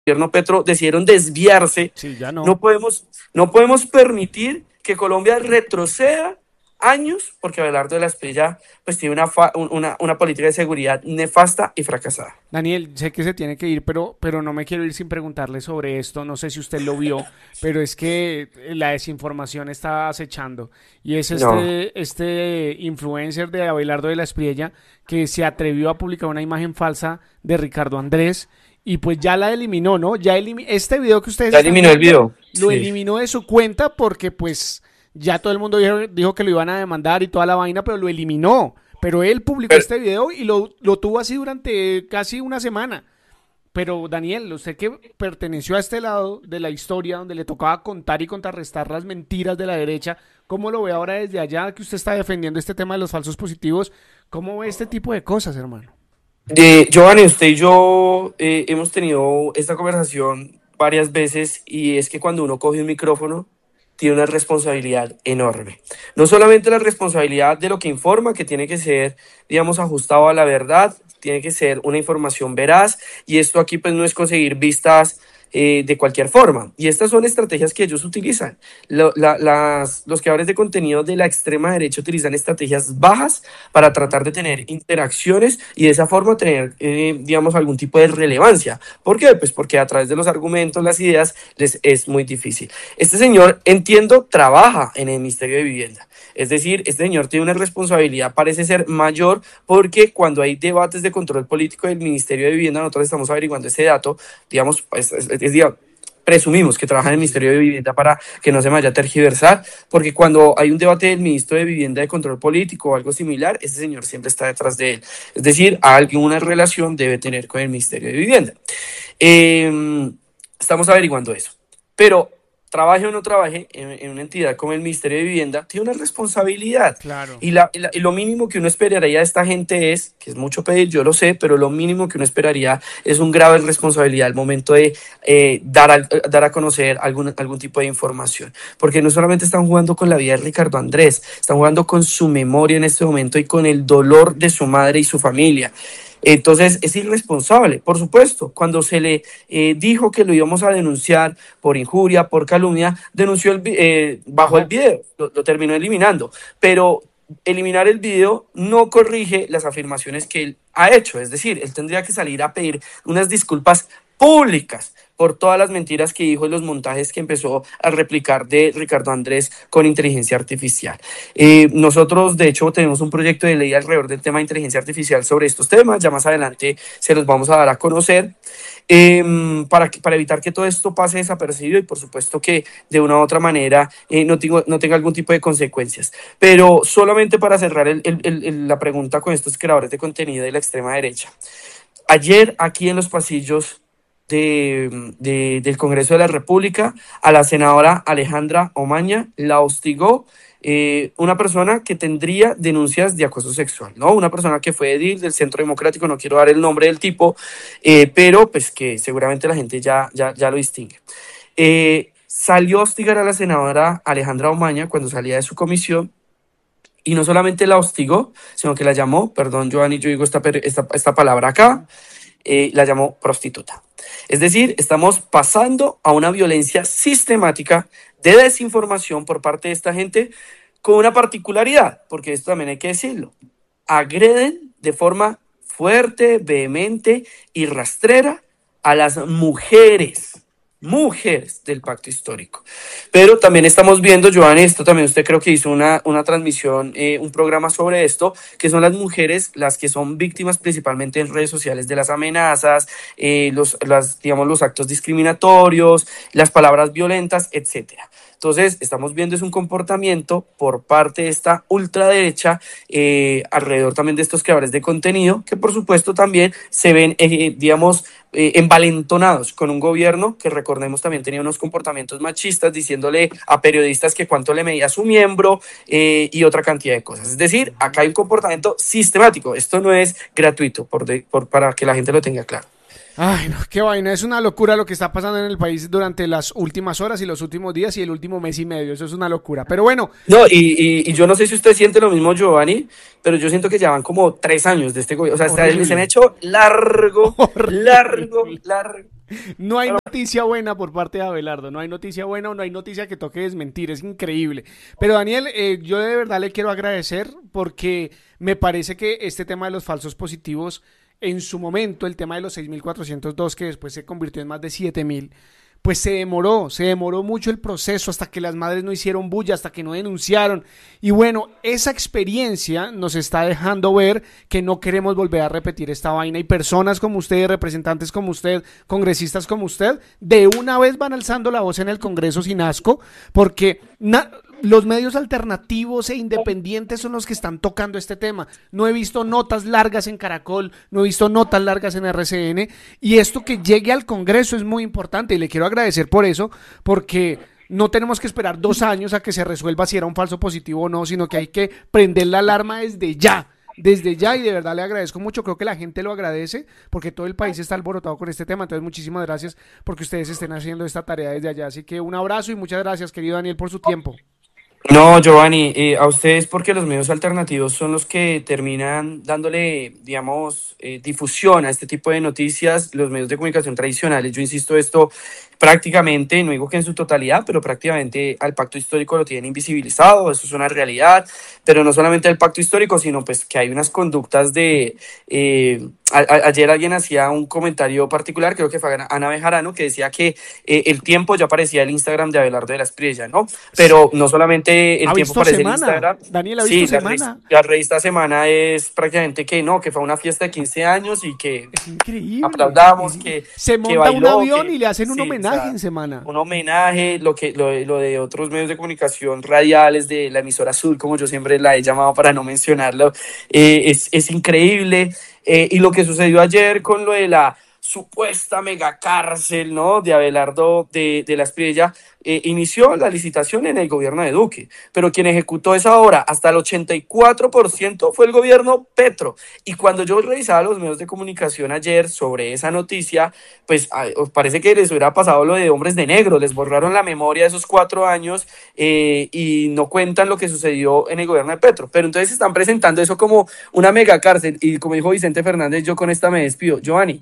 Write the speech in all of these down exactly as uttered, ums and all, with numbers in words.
gobierno Petro decidieron desviarse. Sí, ya no. No podemos, no podemos permitir que Colombia retroceda años, porque Abelardo de la Espriella pues tiene una, fa, una, una política de seguridad nefasta y fracasada. Daniel, sé que se tiene que ir, pero, pero no me quiero ir sin preguntarle sobre esto. No sé si usted lo vio, pero es que la desinformación está acechando. Y es No. este, este influencer de Abelardo de la Espriella que se atrevió a publicar una imagen falsa de Ricardo Andrés y pues ya la eliminó, ¿no? Ya elimi este video que ustedes Ya están eliminó el viendo video. lo Sí. eliminó de su cuenta porque pues ya todo el mundo dijo, dijo que lo iban a demandar y toda la vaina, pero lo eliminó. Pero él publicó Pero, este video y lo, lo tuvo así durante casi una semana. Pero Daniel, usted que perteneció a este lado de la historia donde le tocaba contar y contrarrestar las mentiras de la derecha, ¿cómo lo ve ahora desde allá que usted está defendiendo este tema de los falsos positivos? ¿Cómo ve este tipo de cosas, hermano? de, Giovanni, usted y yo eh, hemos tenido esta conversación varias veces y es que cuando uno coge un micrófono tiene una responsabilidad enorme. No solamente la responsabilidad de lo que informa, que tiene que ser, digamos, ajustado a la verdad, tiene que ser una información veraz y esto aquí pues no es conseguir vistas eh, de cualquier forma. Y estas son estrategias que ellos utilizan. Lo, la, las, los creadores de contenido de la extrema derecha utilizan estrategias bajas para tratar de tener interacciones y de esa forma tener, eh, digamos, algún tipo de relevancia. ¿Por qué? Pues porque a través de los argumentos, las ideas, les es muy difícil. Este señor, entiendo, trabaja en el Ministerio de Vivienda. Es decir, este señor tiene una responsabilidad, parece ser mayor, porque cuando hay debates de control político del Ministerio de Vivienda, nosotros estamos averiguando ese dato, digamos, pues, es, es, digamos, presumimos que trabaja en el Sí, Ministerio sí. de Vivienda para que no se me vaya a tergiversar, porque cuando hay un debate del ministro de Vivienda de control político o algo similar, ese señor siempre está detrás de él. Es decir, alguna relación debe tener con el Ministerio de Vivienda. Eh, estamos averiguando eso. Pero trabaje o no trabaje en, en, una entidad como el Ministerio de Vivienda, tiene una responsabilidad. Claro. Y, la, y, la, y lo mínimo que uno esperaría de esta gente es, que es mucho pedir, yo lo sé, pero lo mínimo que uno esperaría es un grave responsabilidad al momento de eh, dar, a, dar a conocer algún, algún tipo de información. Porque no solamente están jugando con la vida de Ricardo Andrés, están jugando con su memoria en este momento y con el dolor de su madre y su familia. Entonces es irresponsable, por supuesto. Cuando se le eh, dijo que lo íbamos a denunciar por injuria, por calumnia, denunció el, eh, bajó el Bajo. video, lo, lo terminó eliminando. Pero eliminar el video no corrige las afirmaciones que él ha hecho. Es decir, él tendría que salir a pedir unas disculpas públicas por todas las mentiras que dijo y los montajes que empezó a replicar de Ricardo Andrés con inteligencia artificial. Eh, nosotros, de hecho, tenemos un proyecto de ley alrededor del tema de inteligencia artificial sobre estos temas. Ya más adelante se los vamos a dar a conocer. Eh, para, para evitar que todo esto pase desapercibido y por supuesto que de una u otra manera eh, no, tengo, no tenga algún tipo de consecuencias. Pero solamente para cerrar el, el, el, la pregunta con estos creadores de contenido de la extrema derecha. Ayer aquí en los pasillos de, de, del Congreso de la República, a la senadora Alejandra Omaña la hostigó eh, una persona que tendría denuncias de acoso sexual, ¿no? Una persona que fue edil del Centro Democrático, no quiero dar el nombre del tipo, eh, pero pues que seguramente la gente ya, ya, ya lo distingue. Eh, salió a hostigar a la senadora Alejandra Omaña cuando salía de su comisión. Y no solamente la hostigó, sino que la llamó, perdón, Giovanni, yo digo esta, esta, esta palabra acá, eh, la llamó prostituta. Es decir, estamos pasando a una violencia sistemática de desinformación por parte de esta gente con una particularidad, porque esto también hay que decirlo. Agreden de forma fuerte, vehemente y rastrera a las mujeres. Mujeres del pacto histórico. Pero también estamos viendo, Giovanni, esto también usted creo que hizo una, una transmisión, eh, un programa sobre esto, que son las mujeres las que son víctimas principalmente en redes sociales de las amenazas, eh, los, las, digamos, los actos discriminatorios, las palabras violentas, etcétera. Entonces, estamos viendo es un comportamiento por parte de esta ultraderecha eh, alrededor también de estos creadores de contenido, que por supuesto también se ven, eh, digamos, eh, envalentonados con un gobierno que, recordemos, también tenía unos comportamientos machistas, diciéndole a periodistas que cuánto le medía su miembro eh, y otra cantidad de cosas. Es decir, acá hay un comportamiento sistemático. Esto no es gratuito, por de, por, para que la gente lo tenga claro. Ay, no, qué vaina, es una locura lo que está pasando en el país durante las últimas horas y los últimos días y el último mes y medio, eso es una locura, pero bueno. No, y, y, y yo no sé si usted siente lo mismo, Giovanni, pero yo siento que ya van como tres años de este gobierno, o sea, este, se me ha Horrible. hecho largo, largo, Horrible. largo. No hay noticia buena por parte de Abelardo, no hay noticia buena o no hay noticia que toque desmentir, es increíble. Pero Daniel, eh, yo de verdad le quiero agradecer porque me parece que este tema de los falsos positivos, en su momento, el tema de los seis mil cuatrocientos dos, que después se convirtió en más de siete mil, pues se demoró, se demoró mucho el proceso hasta que las madres no hicieron bulla, hasta que no denunciaron. Y bueno, esa experiencia nos está dejando ver que no queremos volver a repetir esta vaina y personas como usted, representantes como usted, congresistas como usted, de una vez van alzando la voz en el Congreso sin asco, porque na- los medios alternativos e independientes son los que están tocando este tema. No he visto notas largas en Caracol, no he visto notas largas en R C N, y esto que llegue al Congreso es muy importante y le quiero agradecer por eso, porque no tenemos que esperar dos años a que se resuelva si era un falso positivo o no, sino que hay que prender la alarma desde ya. Desde ya, y de verdad le agradezco mucho, creo que la gente lo agradece porque todo el país está alborotado con este tema, entonces muchísimas gracias porque ustedes estén haciendo esta tarea desde allá, así que un abrazo y muchas gracias, querido Daniel, por su tiempo. No, Giovanni, eh, a ustedes porque los medios alternativos son los que terminan dándole, digamos, eh, difusión a este tipo de noticias, los medios de comunicación tradicionales. Yo insisto esto prácticamente, no digo que en su totalidad, pero prácticamente al pacto histórico lo tienen invisibilizado, eso es una realidad, pero no solamente el pacto histórico, sino pues que hay unas conductas de... Eh, a, a, ayer alguien hacía un comentario particular, creo que fue Ana Bejarano, que decía que eh, el tiempo ya parecía el Instagram de Abelardo de la Espriella, ¿no? Pero no solamente el ¿Ha tiempo visto parece el semana? Instagram, Daniel, ¿ha visto sí, la, revista, semana? la revista Semana es prácticamente que no, que fue una fiesta de quince años y que Es increíble. aplaudamos, Es in- que, Se que monta un bailó, avión que y le hacen un sí, o homenaje sea, en semana. un homenaje, lo que lo, lo de otros medios de comunicación radiales de la emisora Azul, como yo siempre la he llamado para no mencionarlo, eh, es, es increíble. Eh, y lo que sucedió ayer con lo de la supuesta megacárcel, ¿no? De Abelardo de, de la Espriella, eh, inició la licitación en el gobierno de Duque, pero quien ejecutó esa obra hasta el ochenta y cuatro por ciento fue el gobierno Petro. Y cuando yo revisaba los medios de comunicación ayer sobre esa noticia, pues a, parece que les hubiera pasado lo de Hombres de Negro, les borraron la memoria de esos cuatro años eh, y no cuentan lo que sucedió en el gobierno de Petro. Pero entonces están presentando eso como una megacárcel y como dijo Vicente Fernández, yo con esta me despido. Giovanni,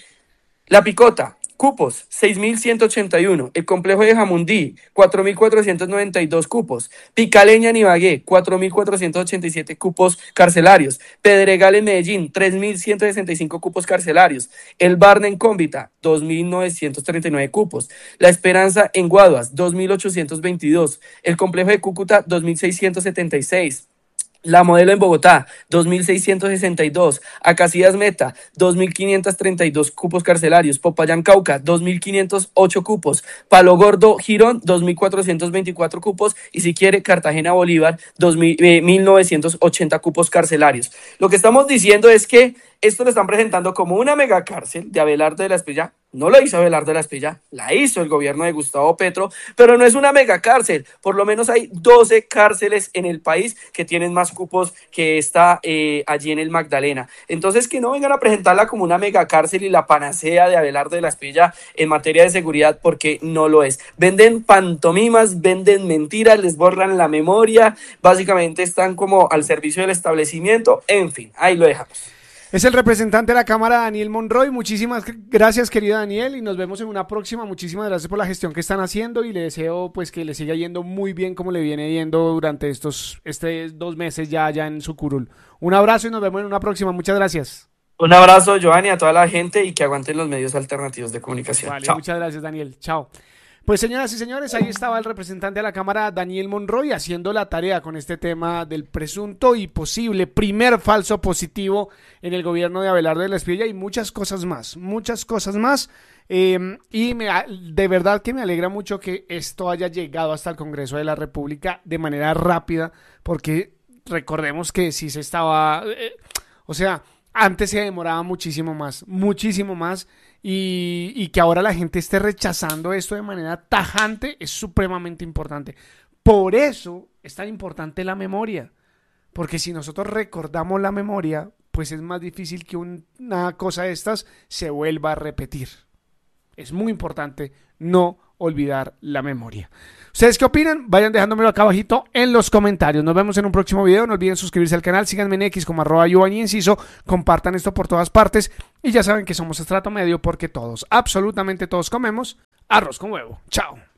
La Picota, cupos, seis mil ciento ochenta y uno. El complejo de Jamundí, cuatro mil cuatrocientos noventa y dos cupos. Picaleña en Ibagué, cuatro mil cuatrocientos ochenta y siete cupos carcelarios. Pedregal en Medellín, tres mil ciento sesenta y cinco cupos carcelarios. El Barna en Cómbita, dos mil novecientos treinta y nueve cupos. La Esperanza en Guaduas, dos mil ochocientos veintidós. El complejo de Cúcuta, dos mil seiscientos setenta y seis. La Modelo en Bogotá, dos mil seiscientos sesenta y dos. Acacias Meta, dos mil quinientos treinta y dos cupos carcelarios. Popayán Cauca, dos mil quinientos ocho cupos. Palo Gordo Girón, dos mil cuatrocientos veinticuatro cupos. Y si quiere, Cartagena Bolívar, dos mil, eh, mil novecientos ochenta cupos carcelarios. Lo que estamos diciendo es que esto lo están presentando como una megacárcel de Abelardo de la Espriella. No lo hizo Abelardo de la Espriella, la hizo el gobierno de Gustavo Petro, pero no es una megacárcel. Por lo menos hay doce cárceles en el país que tienen más cupos que esta eh, allí en el Magdalena. Entonces, que no vengan a presentarla como una megacárcel y la panacea de Abelardo de la Espriella en materia de seguridad, porque no lo es. Venden pantomimas, venden mentiras, les borran la memoria, básicamente están como al servicio del establecimiento. En fin, ahí lo dejamos. Es el representante de la Cámara, Daniel Monroy. Muchísimas gracias, querido Daniel, y nos vemos en una próxima. Muchísimas gracias por la gestión que están haciendo y le deseo pues que le siga yendo muy bien como le viene yendo durante estos este dos meses ya allá en su curul. Un abrazo y nos vemos en una próxima. Muchas gracias. Un abrazo, Giovanni, a toda la gente y que aguanten los medios alternativos de comunicación. Vale, Chao. muchas gracias, Daniel. Chao. Pues señoras y señores, ahí estaba el representante de la Cámara, Daniel Monroy, haciendo la tarea con este tema del presunto y posible primer falso positivo en el gobierno de Abelardo de la Espriella y muchas cosas más, muchas cosas más. Eh, y me, de verdad que me alegra mucho que esto haya llegado hasta el Congreso de la República de manera rápida, porque recordemos que si se estaba, eh, o sea, antes se demoraba muchísimo más, muchísimo más. Y, y que ahora la gente esté rechazando esto de manera tajante es supremamente importante. Por eso es tan importante la memoria. Porque si nosotros recordamos la memoria, pues es más difícil que un, una cosa de estas se vuelva a repetir. Es muy importante no olvidar la memoria. ¿Ustedes qué opinan? Vayan dejándomelo acá abajito en los comentarios. Nos vemos en un próximo video. No olviden suscribirse al canal. Síganme en X como arroba Giovanni Enciso. Compartan esto por todas partes. Y ya saben que somos Estrato Medio porque todos, absolutamente todos comemos arroz con huevo. Chao.